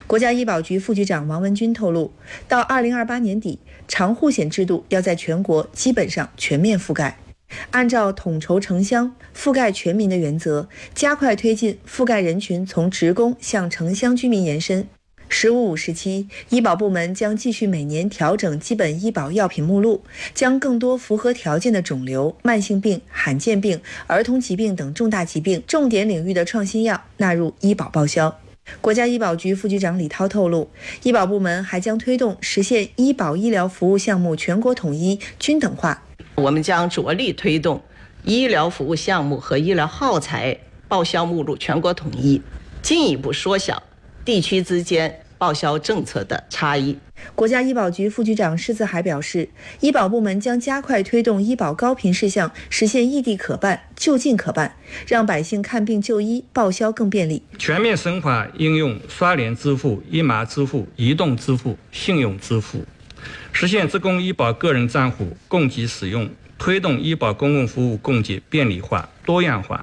国家医保局副局长王文军透露，到2028年底，长护险制度要在全国基本上全面覆盖。按照统筹城乡、覆盖全民的原则，加快推进覆盖人群从职工向城乡居民延伸。15-5时期，医保部门将继续每年调整基本医保药品目录，将更多符合条件的肿瘤、慢性病、罕见病、儿童疾病等重大疾病重点领域的创新药纳入医保报销。国家医保局副局长李涛透露，医保部门还将推动实现医保医疗服务项目全国统一、均等化。 我们将着力推动医疗服务项目和医疗耗材报销目录全国统一，进一步缩小地区之间报销政策的差异。 国家医保局副局长施自海表示，医保部门将加快推动医保高频事项实现异地可办、就近可办，让百姓看病就医报销更便利。 全面深化应用刷脸支付、一码支付、移动支付、信用支付，实现职工医保个人账户供给使用，推动医保公共服务供给便利化、多样化。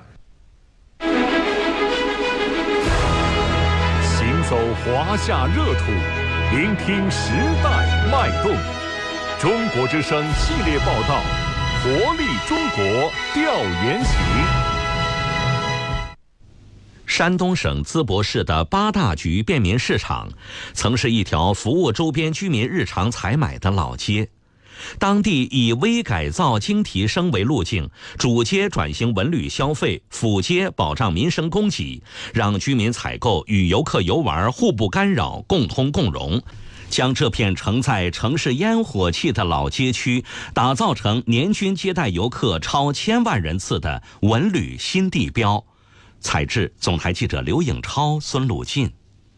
走华夏热土，聆听时代脉动。中国之声系列报道，活力中国调研行。 山东省淄博市的八大局便民市场，曾是一条服务周边居民日常采买的老街。当地以微改造经提升为路径，主街转型文旅消费，辅街保障民生供给，让居民采购与游客游玩互不干扰，共通共荣，将这片承载城市烟火气的老街区打造成年均接待游客超1000万人次的文旅新地标。采制总台记者刘颖超、孙鲁进。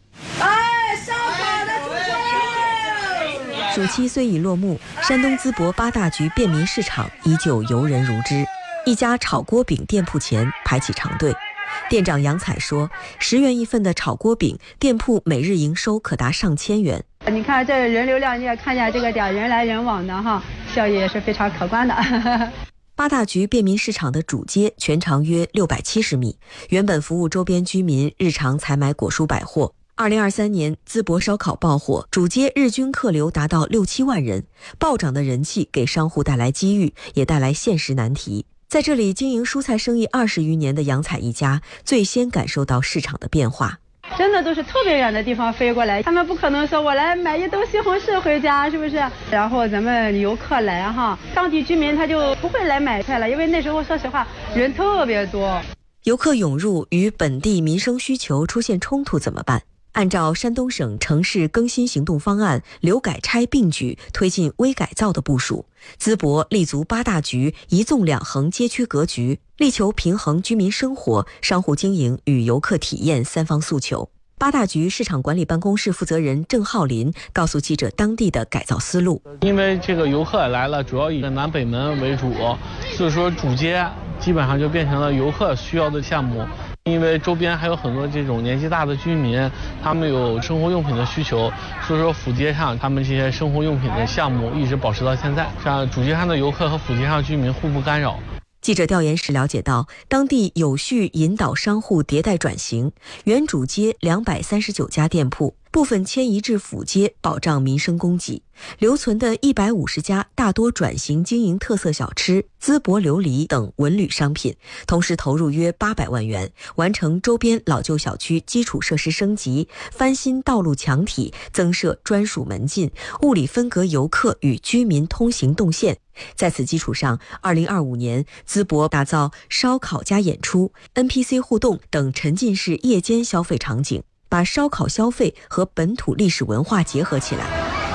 暑期虽已落幕，山东淄博八大局便民市场依旧游人如织。一家炒锅饼店铺前排起长队，店长杨彩说，10元一份的炒锅饼，店铺每日营收可达上千元。 你看这人流量，你也看见这个点人来人往的哈，效益也是非常可观的。 八大局便民市场的主街全长约670米，原本服务周边居民日常采买果蔬百货。2023年，淄博烧烤爆火，主街日均客流达到6-7万人，暴涨的人气给商户带来机遇，也带来现实难题。在这里经营蔬菜生意20余年的杨彩一家，最先感受到市场的变化。 真的都是特别远的地方飞过来，他们不可能说我来买一兜西红柿回家，是不是？然后咱们游客来哈，当地居民他就不会来买菜了，因为那时候说实话人特别多。 游客涌入与本地民生需求出现冲突怎么办？按照山东省城市更新行动方案，留改拆并举推进微改造的部署，淄博立足八大局一纵两横街区格局，力求平衡居民生活、商户经营与游客体验三方诉求。八大局市场管理办公室负责人郑浩林告诉记者当地的改造思路。 因为这个游客来了，主要以南北门为主，所以说主街基本上就变成了游客需要的项目。因为周边还有很多这种年纪大的居民，他们有生活用品的需求，所以说辅街上他们这些生活用品的项目一直保持到现在，让主街上的游客和辅街上居民互不干扰。 记者调研时了解到，当地有序引导商户迭代转型，原主街239家店铺部分迁移至辅街，保障民生供给。留存的150家大多转型经营特色小吃、淄博琉璃等文旅商品，同时投入约800万元，完成周边老旧小区基础设施升级，翻新道路墙体，增设专属门禁，物理分隔游客与居民通行动线。在此基础上，2025年淄博打造烧烤加演出、NPC 互动等沉浸式夜间消费场景，把烧烤消费和本土历史文化结合起来。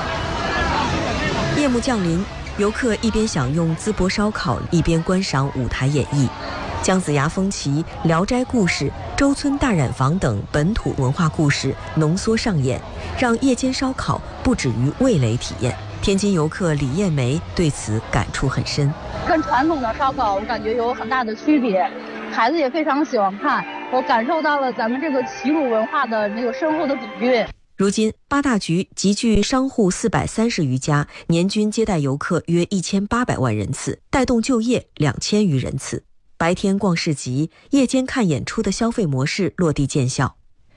夜幕降临，游客一边享用淄博烧烤，一边观赏舞台演绎。姜子牙风旗、聊斋故事、周村大染坊等本土文化故事浓缩上演，让夜间烧烤不止于味蕾体验。天津游客李艳梅对此感触很深。 跟传统的烧烤我感觉有很大的区别，孩子也非常喜欢看，我感受到了咱们这个齐鲁文化的那个深厚的底蕴。 如今八大局集聚商户430余家，年均接待游客约1800万人次，带动就业2000余人次。白天逛市集，夜间看演出的消费模式落地见效。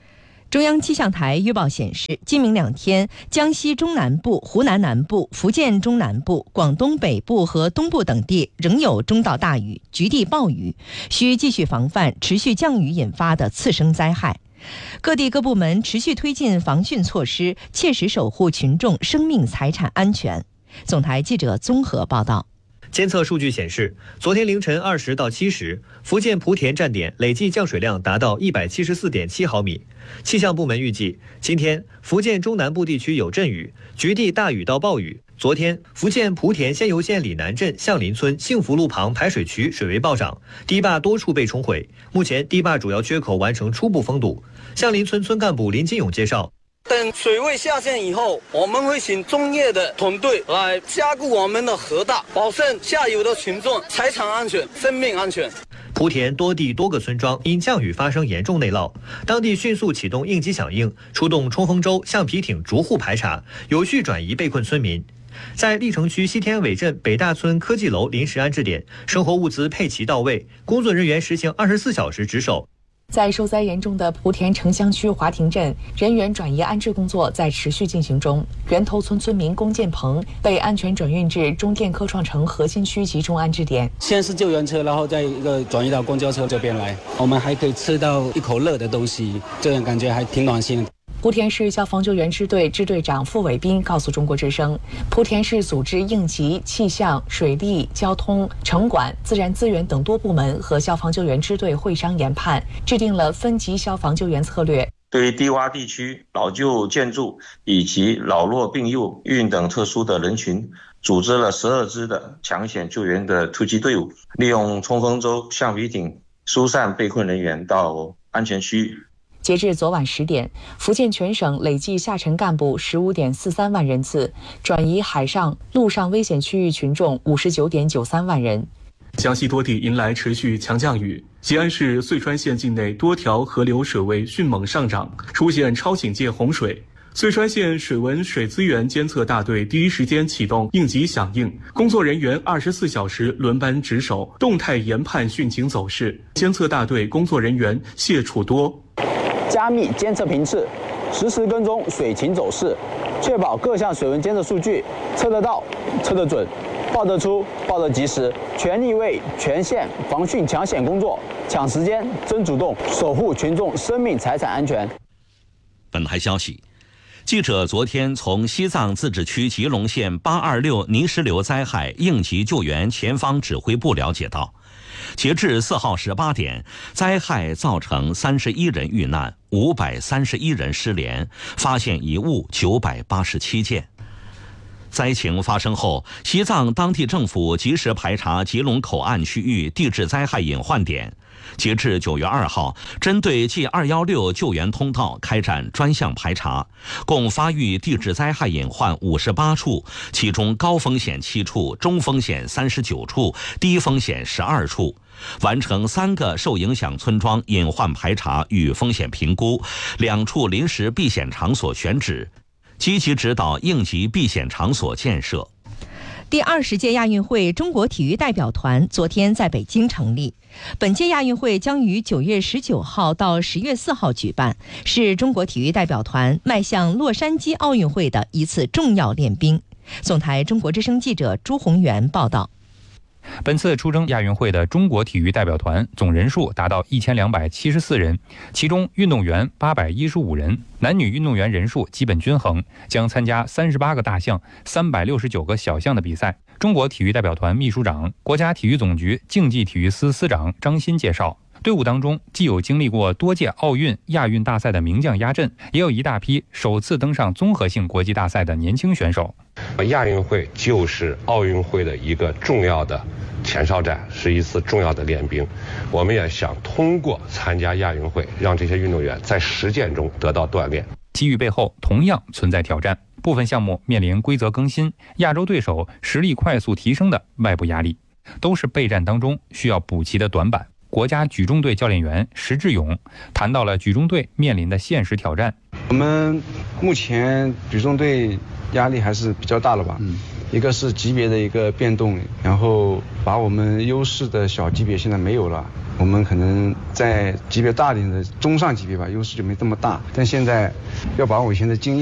中央气象台预报显示，今明2天，江西中南部、湖南南部、福建中南部、广东北部和东部等地仍有中到大雨，局地暴雨，需继续防范持续降雨引发的次生灾害。各地各部门持续推进防汛措施，切实守护群众生命财产安全。总台记者综合报道。 监测数据显示，昨天凌晨20到7时，福建莆田站点累计降水量达到174.7毫米。气象部门预计，今天福建中南部地区有阵雨，局地大雨到暴雨。昨天，福建莆田仙游县里南镇向林村幸福路旁排水渠水位暴涨，堤坝多处被冲毁。目前，堤坝主要缺口完成初步封堵。向林村村干部林金勇介绍。 等水位下降以后，我们会请专业的团队来加固我们的河道，保证下游的群众财产安全、生命安全。 莆田多地多个村庄因降雨发生严重内涝，当地迅速启动应急响应，出动冲锋舟、橡皮艇逐户排查，有序转移被困村民。在历城区西天尾镇北大村科技楼临时安置点，生活物资配齐到位，工作人员实行24小时值守。 在受灾严重的莆田城乡区华亭镇，人员转移安置工作在持续进行中。源头村村民龚建鹏被安全转运至中电科创城核心区集中安置点。 先是救援车，然后再一个转移到公交车这边来。我们还可以吃到一口热的东西，这样感觉还挺暖心的。 莆田市消防救援支队支队长傅伟斌告诉中国之声，莆田市组织应急、气象、水利、交通、城管、自然资源等多部门和消防救援支队会商研判，制定了分级消防救援策略。 对于低洼地区、老旧建筑以及老弱病幼、孕等特殊的人群，组织了12支的抢险救援的突击队伍，利用冲锋舟、橡皮艇疏散被困人员到安全区域。 截至昨晚10点，福建全省累计下沉干部15.43万人次，转移海上、陆上危险区域群众59.93万人。 江西多地迎来持续强降雨，吉安市遂川县境内多条河流水位迅猛上涨，出现超警戒洪水。遂川县水文水资源监测大队第一时间启动应急响应，工作人员24小时轮班值守，动态研判汛情走势。监测大队工作人员谢楚多。 加密监测频次，实时跟踪水情走势，确保各项水文监测数据测得到、测得准、报得出、报得及时，全力为全县防汛抢险工作抢时间、争主动，守护群众生命财产安全。 本台消息，记者昨天从西藏自治区吉隆县826泥石流灾害应急救援前方指挥部了解到，截至4号18点，灾害造成31人遇难，531人失联，发现遗物987件。灾情发生后，西藏当地政府及时排查吉隆口岸区域地质灾害隐患点。截至9月2号，针对 G216 救援通道开展专项排查，共发育地质灾害隐患58处，其中高风险7处，中风险39处，低风险12处。完成3个受影响村庄隐患排查与风险评估，2处临时避险场所选址，积极指导应急避险场所建设。 第20届亚运会中国体育代表团昨天在北京成立。本届亚运会将于9月19号到10月4号举办，是中国体育代表团迈向洛杉矶奥运会的一次重要练兵。总台中国之声记者朱宏元报道。 本次出征亚运会的中国体育代表团总人数达到1274人，其中运动员815人，男女运动员人数基本均衡，将参加38个大项、369个小项的比赛。中国体育代表团秘书长、国家体育总局竞技体育司司长张欣介绍，队伍当中既有经历过多届奥运、亚运大赛的名将压阵，也有一大批首次登上综合性国际大赛的年轻选手。 亚运会就是奥运会的一个重要的前哨战，是一次重要的练兵。我们也想通过参加亚运会，让这些运动员在实践中得到锻炼。 机遇背后同样存在挑战，部分项目面临规则更新、亚洲对手实力快速提升的外部压力，都是备战当中需要补齐的短板。国家举重队教练员石志勇谈到了举重队面临的现实挑战。 我们目前举重队压力还是比较大的吧，一个是级别的一个变动，然后把我们优势的小级别现在没有了， 我们可能在级别大一点的中上级别吧，优势就没这么大。但现在要把我以前的经验